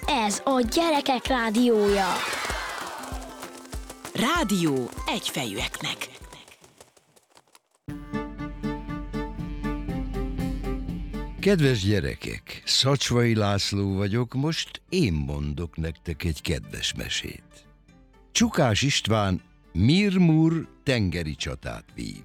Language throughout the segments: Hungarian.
Ez a Gyerekek Rádiója. Rádió egyfejűeknek. Kedves gyerekek, Szacsvai László vagyok, most én mondok nektek egy kedves mesét. Csukás István Mirmur tengeri csatát vív.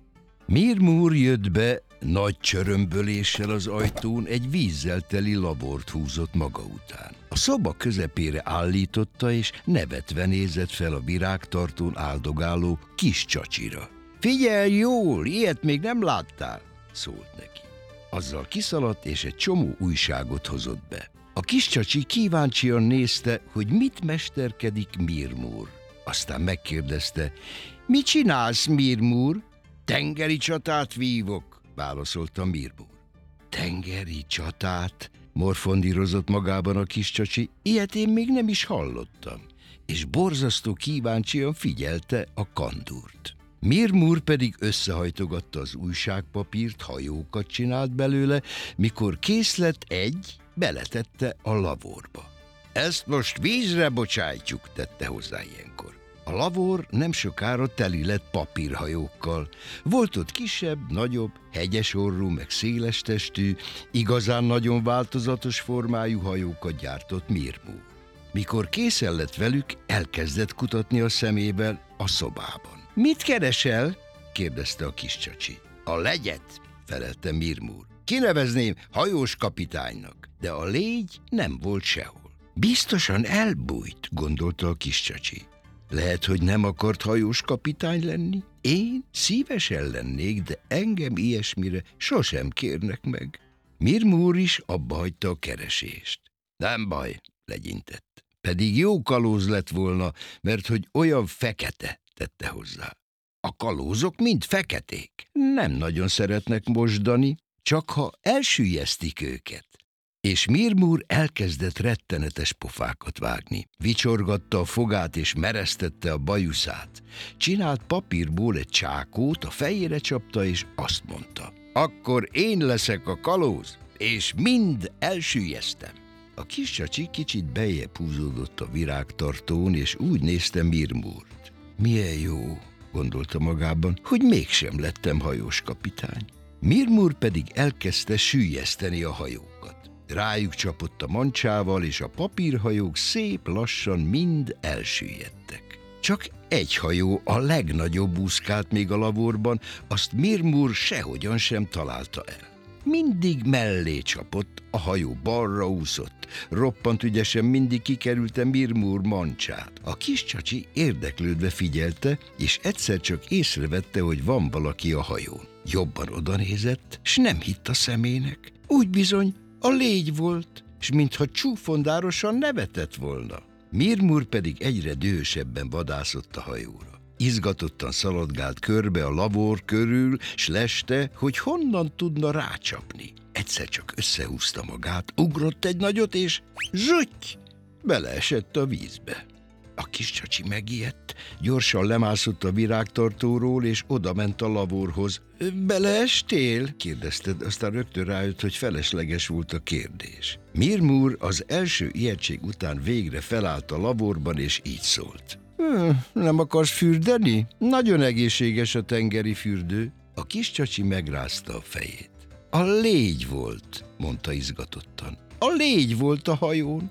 Mirmur jött be nagy csörömböléssel az ajtón, egy vízzel teli labort húzott maga után. A szoba közepére állította, és nevetve nézett fel a virágtartón áldogáló kis csacsira. Figyelj jól, ilyet még nem láttál, szólt neki. Azzal kiszaladt, és egy csomó újságot hozott be. A kis csacsi kíváncsian nézte, hogy mit mesterkedik Mirmur. Aztán megkérdezte, mit csinálsz, Mirmur? Tengeri csatát vívok, válaszolta Mirmur. Tengeri csatát? Morfondírozott magában a kis csacsi, ilyet én még nem is hallottam, és borzasztó kíváncsian figyelte a kandúrt. Mirmur pedig összehajtogatta az újságpapírt, hajókat csinált belőle, mikor kész lett egy, beletette a lavorba. Ezt most vízre bocsájtjuk, tette hozzá ilyenkor. A lavor nem sokára teli lett papírhajókkal. Volt ott kisebb, nagyobb, hegyes orrú, meg széles testű, igazán nagyon változatos formájú hajókat gyártott Mirmur. Mikor készen lett velük, elkezdett kutatni a szemével a szobában. Mit keresel? kérdezte a kis csacsi. A legyet, felelte Mirmur. Kinevezném hajós kapitánynak, de a légy nem volt sehol. Biztosan elbújt, gondolta a kis csacsi. Lehet, hogy nem akart hajós kapitány lenni? Én szívesen lennék, de engem ilyesmire sosem kérnek meg. Mirmur is abbahagyta a keresést. Nem baj, legyintett. Pedig jó kalóz lett volna, mert hogy olyan fekete, tette hozzá. A kalózok mind feketék. Nem nagyon szeretnek mosdani, csak ha elsüllyesztik őket. És Mirmur elkezdett rettenetes pofákat vágni. Vicsorgatta a fogát és meresztette a bajuszát. Csinált papírból egy csákót, a fejére csapta, és azt mondta. Akkor én leszek a kalóz, és mind elsüllyesztem. A kis csacsi kicsit bejjebb húzódott a virágtartón, és úgy nézte Mirmurt. Milyen jó, gondolta magában, hogy mégsem lettem hajós kapitány. Mirmur pedig elkezdte süllyeszteni a hajókat. Rájuk csapott a mancsával, és a papírhajók szép lassan mind elsüllyedtek. Csak egy hajó, a legnagyobb úszkált még a lavorban, azt Mirmur sehogyan sem találta el. Mindig mellé csapott, a hajó balra úszott. Roppant ügyesen mindig kikerülte Mirmur mancsát. A kis csacsi érdeklődve figyelte, és egyszer csak észrevette, hogy van valaki a hajón. Jobban odanézett, s nem hitt a szemének. Úgy bizony, a légy volt, s mintha csúfondárosan nevetett volna. Mirmur pedig egyre dühösebben vadászott a hajóra. Izgatottan szaladgált körbe a lavor körül, s leste, hogy honnan tudna rácsapni. Egyszer csak összehúzta magát, ugrott egy nagyot, és zsutty! Beleesett a vízbe. A kis csacsi megijedt, gyorsan lemászott a virágtartóról, és odament a lavorhoz. Beleestél? kérdezte, aztán rögtön rájött, hogy felesleges volt a kérdés. Mirmur az első ijegység után végre felállt a lavorban, és így szólt. Nem akarsz fürdeni? Nagyon egészséges a tengeri fürdő. A kis csacsi megrázta a fejét. A légy volt, mondta izgatottan. A légy volt a hajón.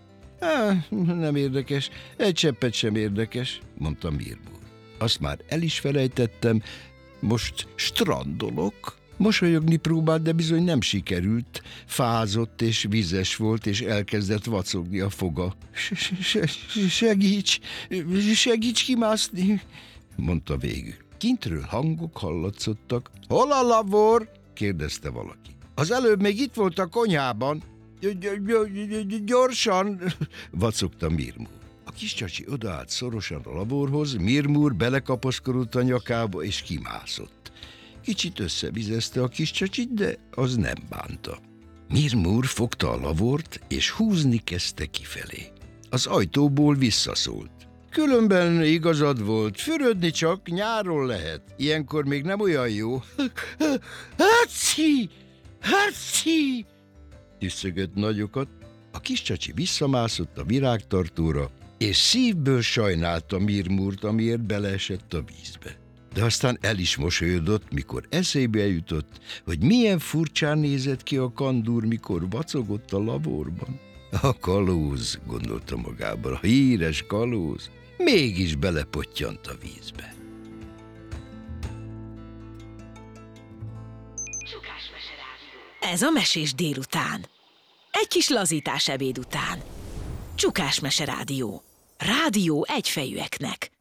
Nem érdekes, egy cseppet sem érdekes, mondta Mirmur. Azt már el is felejtettem, most strandolok. Mosolyogni próbált, de bizony nem sikerült. Fázott és vizes volt, és elkezdett vacogni a foga. Segíts kimászni, mondta végül. Kintről hangok hallatszottak. Hol a lavor? kérdezte valaki. Az előbb még itt volt a konyhában. Gyorsan, vacogta Mirmur. A kis csacsi odaállt szorosan a lavorhoz, Mirmur belekapaszkodott a nyakába, és kimászott. Kicsit összevizezte a kis csacsit, de az nem bánta. Mirmur fogta a lavort, és húzni kezdte kifelé. Az ajtóból visszaszólt. Különben igazad volt, fürödni csak nyáron lehet. Ilyenkor még nem olyan jó. Haci! Haci! Tüsszögött nagyokat. A kis csacsi visszamászott a virágtartóra, és szívből sajnálta Mirmurt, amiért beleesett a vízbe. De aztán el is mosolyodott, mikor eszébe jutott, hogy milyen furcsán nézett ki a kandúr, mikor vacogott a laborban. A kalóz, gondolta magában, a híres kalóz, mégis belepottyant a vízbe. Ez a Mesés délután. Egy kis lazítás ebéd után. Csukás Mese Rádió. Rádió egyfejűeknek.